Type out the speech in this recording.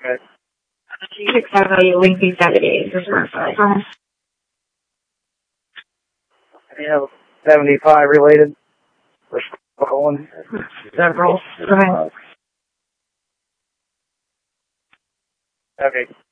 Okay. 6 value lengthy 70 for smartphone. You know, 75 related for calling. Several. Okay. Okay.